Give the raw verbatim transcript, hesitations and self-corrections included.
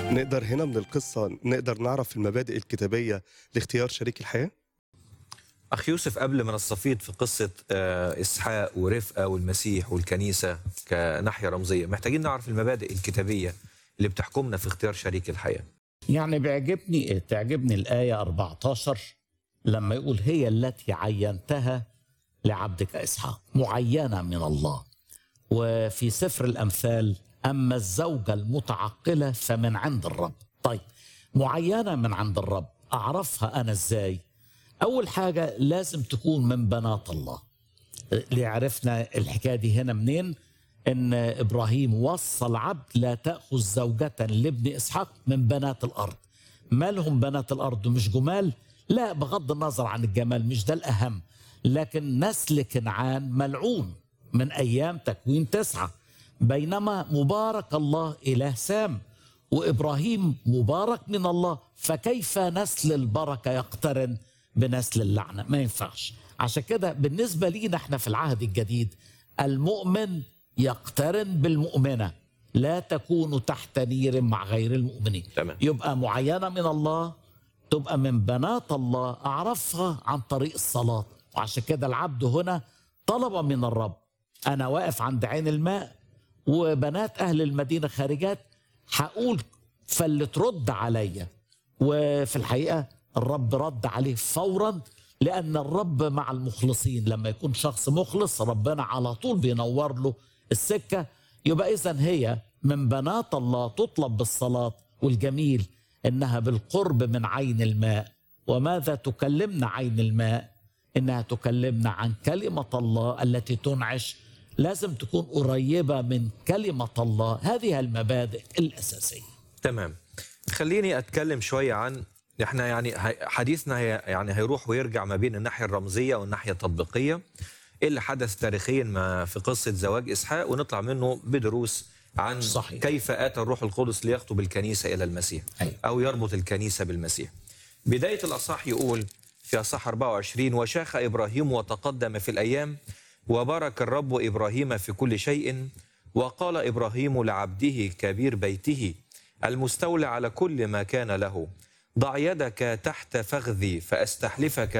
نقدر هنا من القصة نقدر نعرف المبادئ الكتابية لاختيار شريك الحياة؟ أخ يوسف، قبل ما نستفيض في قصة آه، إسحاق ورفقة والمسيح والكنيسة كناحية رمزية، محتاجين نعرف المبادئ الكتابية اللي بتحكمنا في اختيار شريك الحياة. يعني بيعجبني تعجبني الآية أربعة عشر لما يقول هي التي عينتها لعبدك إسحاق، معينة من الله. وفي سفر الأمثال أما الزوجة المتعقلة فمن عند الرب. طيب، معينة من عند الرب أعرفها أنا إزاي؟ أول حاجة لازم تكون من بنات الله. اللي عرفنا الحكاية دي هنا منين؟ إن إبراهيم وصى العبد لا تأخذ زوجة لابن إسحاق من بنات الأرض. مالهم بنات الأرض مش جمال؟ لا، بغض النظر عن الجمال مش ده الأهم، لكن نسل كنعان ملعون من أيام تكوين تسعة، بينما مبارك الله إله سام، وإبراهيم مبارك من الله، فكيف نسل البركة يقترن بنسل اللعنة؟ ما ينفعش. عشان كده بالنسبة لينا احنا في العهد الجديد المؤمن يقترن بالمؤمنة، لا تكونوا تحت نير مع غير المؤمنين. تمام. يبقى معينة من الله، تبقى من بنات الله، أعرفها عن طريق الصلاة. وعشان كده العبد هنا طلب من الرب، أنا واقف عند عين الماء وبنات أهل المدينة خارجات، هقول فاللي ترد عليا. وفي الحقيقة الرب رد عليه فورا، لأن الرب مع المخلصين. لما يكون شخص مخلص ربنا على طول بينور له السكة. يبقى إذن هي من بنات الله، تطلب بالصلاة. والجميل إنها بالقرب من عين الماء. وماذا تكلمنا عين الماء؟ إنها تكلمنا عن كلمة الله التي تنعش. لازم تكون قريبة من كلمة الله. هذه المبادئ الأساسية. تمام. خليني أتكلم شوية عن احنا يعني حديثنا هي يعني هيروح ويرجع ما بين الناحية الرمزية والناحية التطبيقية، ايه اللي حدث تاريخيا ما في قصة زواج إسحاق، ونطلع منه بدروس عن صحيح. كيف كيف آتى الروح القدس ليخطب الكنيسة إلى المسيح أو يربط الكنيسة بالمسيح. بداية الأصحاح يقول في أصحاح أربعة وعشرين: وشاخ إبراهيم وتقدم في الأيام، وبارك الرب إبراهيم في كل شيء، وقال إبراهيم لعبده كبير بيته المستولى على كل ما كان له: ضع يدك تحت فخذي فأستحلفك